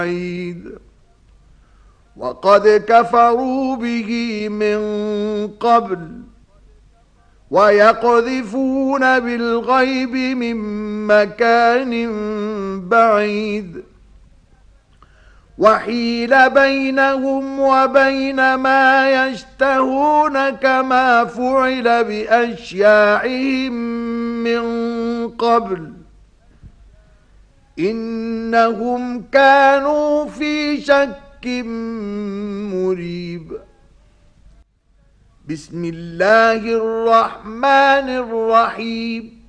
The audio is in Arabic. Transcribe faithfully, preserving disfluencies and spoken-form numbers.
بعيد وقد كفروا به من قبل ويقذفون بالغيب من مكان بعيد وحيل بينهم وبين ما يشتهون كما فعل بأشياعهم من قبل إنهم كانوا في شك مريب. بسم الله الرحمن الرحيم.